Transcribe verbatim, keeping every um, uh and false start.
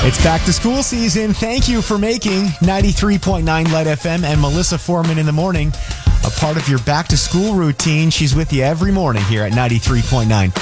It's back to school season. Thank you for making ninety-three point nine Light F M and Melissa Foreman in the morning a part of your back to school routine. She's with you every morning here at ninety-three point nine.